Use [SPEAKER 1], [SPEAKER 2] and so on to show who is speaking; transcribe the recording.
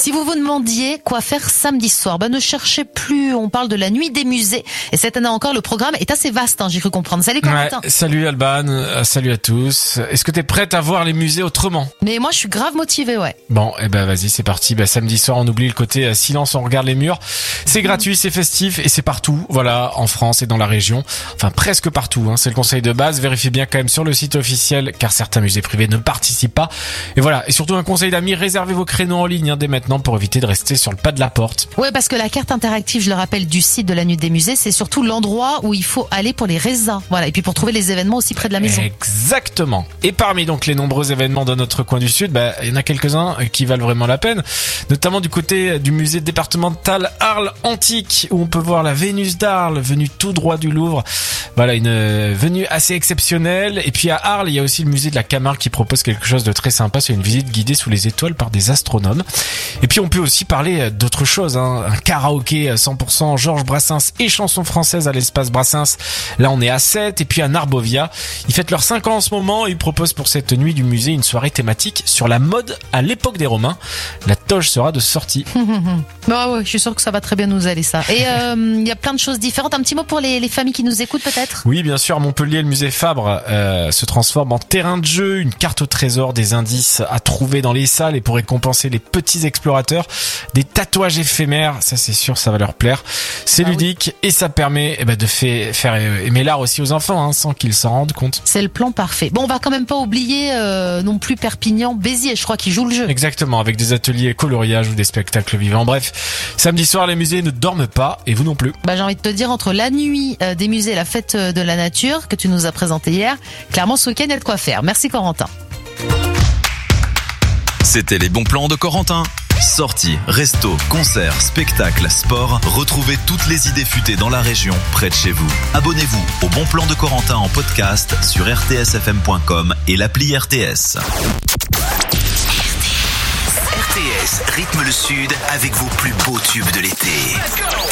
[SPEAKER 1] Si vous vous demandiez quoi faire samedi soir, ne cherchez plus, on parle de la nuit des musées. Et cette année encore, le programme est assez vaste, j'ai cru comprendre. Salut Corentin.
[SPEAKER 2] Ouais, salut Alban, salut à tous. Est-ce que t'es prête à voir les musées autrement?
[SPEAKER 1] Mais moi je suis grave motivée, ouais.
[SPEAKER 2] Bon, vas-y, c'est parti. Samedi soir, on oublie le côté silence, on regarde les murs. C'est gratuit, c'est festif et c'est partout, voilà, en France et dans la région. Enfin, presque partout, c'est le conseil de base. Vérifiez bien quand même sur le site officiel, car certains musées privés ne participent pas. Et voilà, et surtout un conseil d'amis, réservez vos créneaux en ligne dès maintenant pour éviter de rester sur le pas de la porte.
[SPEAKER 1] Ouais, parce que la carte interactive, je le rappelle, du site de la nuit des musées, c'est surtout l'endroit où il faut aller pour les résas. Voilà, et puis pour trouver les événements aussi près de la maison.
[SPEAKER 2] Exactement. Et parmi donc les nombreux événements dans notre coin du sud, il y en a quelques-uns qui valent vraiment la peine, notamment du côté du musée départemental Arles Antique, où on peut voir la Vénus d'Arles, venue tout droit du Louvre. Voilà, une venue assez exceptionnelle. Et puis à Arles, il y a aussi le musée de la Camargue qui propose quelque chose de très sympa, c'est une visite guidée sous les étoiles par des astronomes. Et puis on peut aussi parler d'autres choses, un karaoké 100% Georges Brassens et chansons françaises à l'espace Brassens. Là on est à 7. Et puis à Narbovia, ils fêtent leurs 5 ans en ce moment et ils proposent pour cette nuit du musée une soirée thématique sur la mode à l'époque des Romains. La toge sera de sortie.
[SPEAKER 1] Ouais, je suis sûr que ça va très bien nous aller ça. Et il y a plein de choses différentes. Un petit mot pour les familles qui nous écoutent peut-être?
[SPEAKER 2] Oui, bien sûr, à Montpellier, le musée Fabre se transforme en terrain de jeu, une carte au trésor, des indices à trouver dans les salles et pour récompenser les petits explorateurs, des tatouages éphémères, ça c'est sûr, ça va leur plaire. C'est ludique et ça permet de faire aimer l'art aussi aux enfants sans qu'ils s'en rendent compte.
[SPEAKER 1] C'est le plan parfait. Bon, on va quand même pas oublier non plus Perpignan, Béziers, je crois qu'ils jouent le jeu.
[SPEAKER 2] Exactement, avec des ateliers coloriage ou des spectacles vivants. Bref, samedi soir, les musées ne dorment pas et vous non plus.
[SPEAKER 1] J'ai envie de te dire, entre la nuit des musées et la fête de la nature que tu nous as présenté hier, clairement ce week-end il y a de quoi faire. Merci Corentin.
[SPEAKER 3] C'était les bons plans de Corentin. Sorties, restos, concerts, spectacles, sport, retrouvez toutes les idées futées dans la région, près de chez vous. Abonnez-vous au Bon Plan de Corentin en podcast sur rtsfm.com et l'appli RTS. RTS rythme le sud avec vos plus beaux tubes de l'été.